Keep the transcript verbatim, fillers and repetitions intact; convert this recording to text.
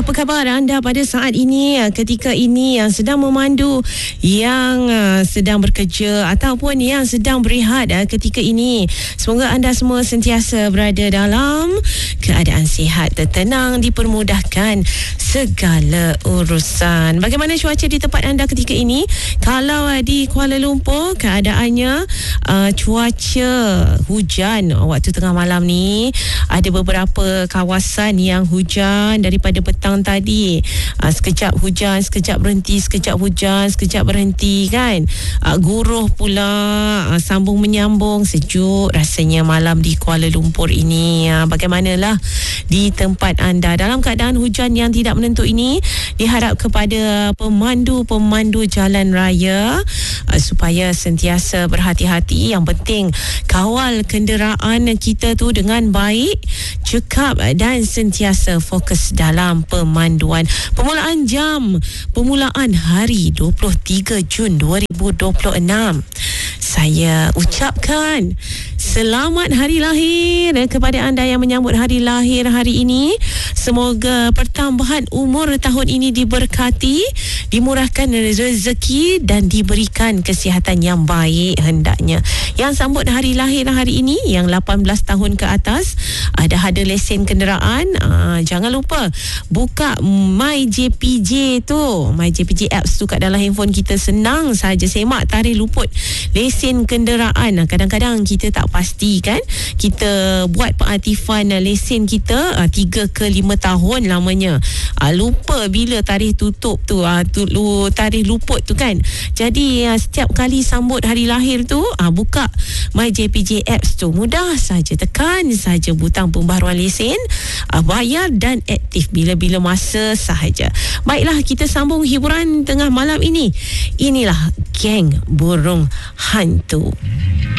Apa khabar anda pada saat ini, ketika ini yang sedang memandu, yang uh, sedang bekerja ataupun yang sedang berehat uh, ketika ini. Semoga anda semua sentiasa berada dalam keadaan sihat, tenang, dipermudahkan segala urusan. Bagaimana cuaca di tempat anda ketika ini? Kalau uh, di Kuala Lumpur keadaannya uh, cuaca hujan waktu tengah malam ni. Ada beberapa kawasan yang hujan daripada petang tadi. Uh, sekejap hujan, sekejap berhenti, sekejap hujan, sekejap berhenti kan. Uh, guruh pula, uh, sambung menyambung, sejuk rasanya malam di Kuala Lumpur ini. Uh, bagaimanalah di tempat anda? Dalam keadaan hujan yang tidak menentu ini, diharap kepada pemandu-pemandu jalan raya uh, supaya sentiasa berhati-hati. Yang penting kawal kenderaan kita tu dengan baik, cekap dan sentiasa fokus dalam pemanduan. Permulaan jam, permulaan hari dua puluh tiga Jun dua ribu dua puluh enam. Saya ucapkan selamat hari lahir kepada anda yang menyambut hari lahir hari ini. Semoga pertambahan umur tahun ini diberkati, dimurahkan rezeki dan diberikan kesihatan yang baik hendaknya. Yang sambut hari lahir hari ini, yang lapan belas tahun ke atas, ada ada lesen kenderaan, aa, jangan lupa buka My J P J tu, My J P J apps tu kat dalam handphone kita. Senang saja semak tarikh luput lesen kenderaan. Kadang-kadang kita tak pasti kan, kita buat pengaktifan lesen kita aa, tiga ke lima tahun lamanya, aa, lupa bila tarikh tutup tu, aa, tu tarikh luput tu kan. Jadi aa, setiap kali sambut hari lahir tu, aa, buka My J P J apps tu, mudah saja, tekan saja butang pembaharuan lesen, uh, bayar dan aktif bila-bila masa sahaja. Baiklah, kita sambung hiburan tengah malam ini. Inilah Geng Burung Hantu.